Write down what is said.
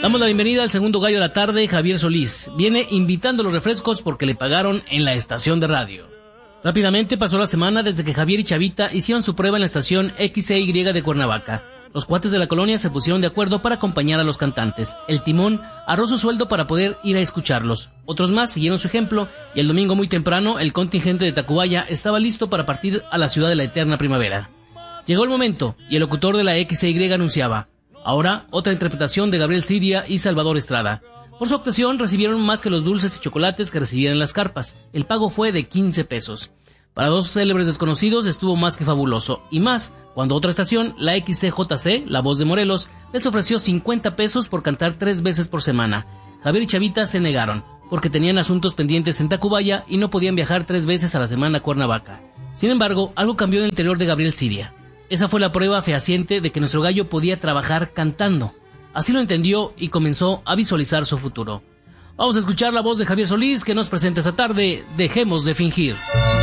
Damos la bienvenida al segundo gallo de la tarde, Javier Solís. Viene invitando los refrescos porque le pagaron en la estación de radio. Rápidamente pasó la semana desde que Javier y Chavita hicieron su prueba en la estación XCY de Cuernavaca. Los cuates de la colonia se pusieron de acuerdo para acompañar a los cantantes. El timón ahorró su sueldo para poder ir a escucharlos. Otros más siguieron su ejemplo y el domingo muy temprano el contingente de Tacubaya estaba listo para partir a la ciudad de la eterna primavera. Llegó el momento y el locutor de la XY anunciaba: ahora otra interpretación de Gabriel Siria y Salvador Estrada. Por su actuación recibieron más que los dulces y chocolates que recibían en las carpas. El pago fue de 15 pesos. Para dos célebres desconocidos estuvo más que fabuloso, y más cuando otra estación, la XCJC, La Voz de Morelos, les ofreció 50 pesos por cantar 3 veces por semana. Javier y Chavita se negaron, porque tenían asuntos pendientes en Tacubaya y no podían viajar 3 veces a la semana a Cuernavaca. Sin embargo, algo cambió en el interior de Gabriel Siria. Esa fue la prueba fehaciente de que nuestro gallo podía trabajar cantando. Así lo entendió y comenzó a visualizar su futuro. Vamos a escuchar la voz de Javier Solís, que nos presenta esta tarde Dejemos de Fingir.